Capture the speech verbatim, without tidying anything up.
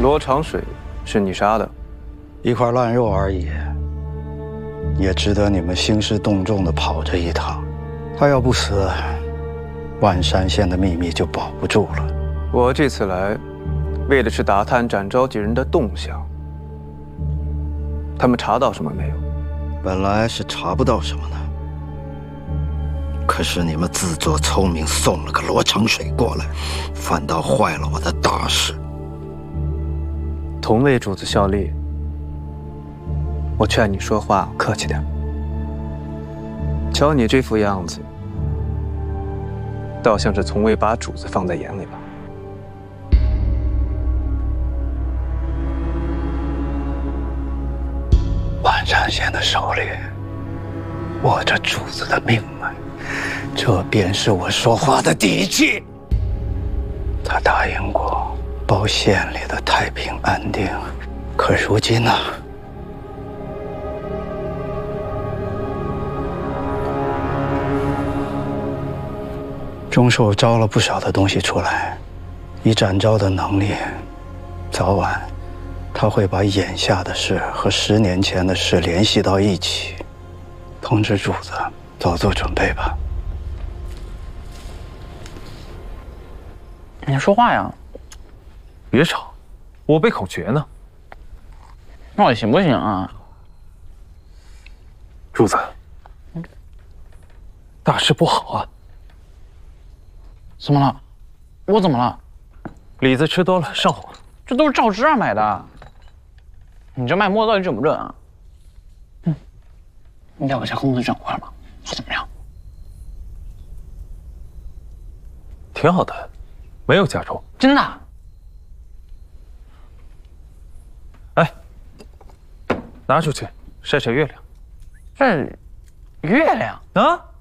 罗长水是你杀的？ 一块烂肉而已，也值得你们兴师动众的跑这一趟。他要不死，万山县的秘密就保不住了。 我这次来，为的是打探展昭几人的动向。他们查到什么没有？ 本来是查不到什么的，可是你们自作聪明，送了个罗长水过来，反倒坏了我的大事。 同为主子效力，我劝你说话客气点。瞧你这副样子，倒像是从未把主子放在眼里吧？ 万山县的手里握着主子的命脉，这便是我说话的底气。他答应过保县里的太平安定，可如今呢？钟寿招了不少的东西出来，以展昭的能力，早晚他会把眼下的事和十年前的事联系到一起。通知主子，早做准备吧。 你说话呀！ 别吵，我背口诀呢。 那我行不行啊？ 主子，大事不好啊！ 怎么了？我怎么了？ 李子吃多了上火。 这都是赵之儿买的。你这脉摸到底准不准啊？嗯，你要把这公子整活了吗？说怎么样？ 挺好的，没有甲虫。 真的？ 哎，拿出去晒晒月亮。 这月亮啊？